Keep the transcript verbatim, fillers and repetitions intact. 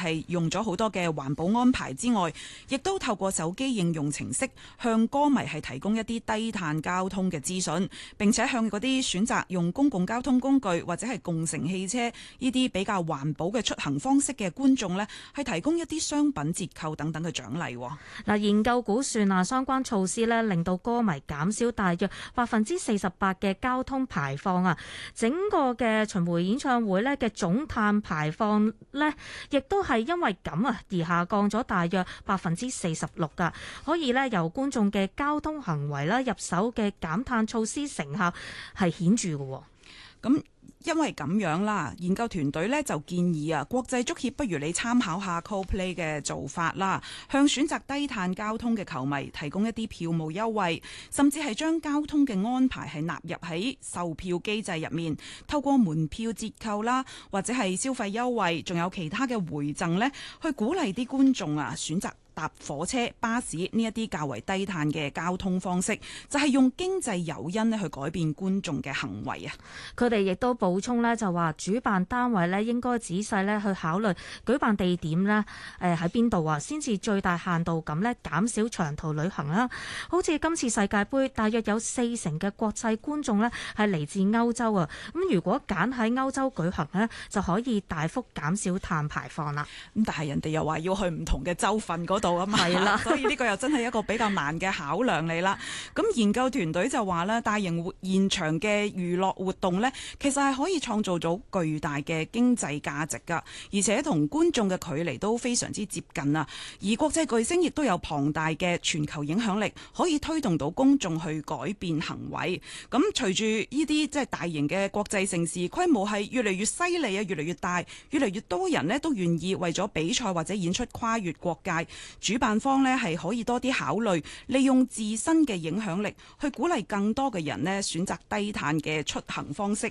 係用咗好多嘅環保安排之外，亦都透過手機應用程式向歌迷係提供一啲低碳交通嘅資訊，並且向嗰啲選擇用公共交通工具或者係共乘汽車呢啲比較環保嘅出行方式嘅觀眾呢，係提供一啲商品折扣等等嘅獎勵。 嗱，研究估算啊，相關措施呢令到歌迷減少大約百分之四十八嘅交通排放啊，整個嘅巡迴演唱會呢嘅總碳排放呢，亦都係因為咁啊而下降咗大約百分之四十六噶，可以呢由觀眾嘅交通行為啦入手嘅減碳措施成效係顯著嘅。 咁因為咁樣啦，研究團隊呢就建議啊，國際足協不如你參考下 Coldplay 嘅做法啦，向選擇低碳交通嘅球迷提供一啲票務優惠，甚至係將交通嘅安排係納入喺售票機制入面，透過門票折扣啦，或者係消費優惠，仲有其他嘅回贈呢，去鼓勵啲觀眾啊選擇搭火車、巴士呢一啲較為低碳嘅交通方式，就係用經濟誘因咧去改變觀眾嘅行為啊！ 佢哋亦都補充咧，就話主辦單位咧應該仔細咧去考慮舉辦地點咧，誒喺邊度啊，先至最大限度咁咧減少長途旅行啦。好似今次世界盃，大約有四成嘅國際觀眾咧係嚟自歐洲啊。咁如果揀喺歐洲舉行咧，就可以大幅減少碳排放啦。 咁但係人哋又話要去唔同嘅州份嗰度啊嘛，係啦，所以呢個又真係一個比較難嘅考量嚟啦。咁研究團隊就話咧，大型現場嘅娛樂活動呢，其實係可以創造到巨大嘅經濟價值㗎，而且同觀眾嘅距離都非常之接近啊。而國際巨星亦都有龐大嘅全球影響力，可以推動到公眾去改變行為。咁隨住呢啲即係大型嘅國際盛事規模係越嚟越犀利啊，越嚟越大，越嚟越多人呢都願意為咗比賽或者演出跨越國界。主辦方呢係可以多啲考慮，利用自身嘅影響力去鼓勵更多嘅人呢選擇低碳嘅出行方式，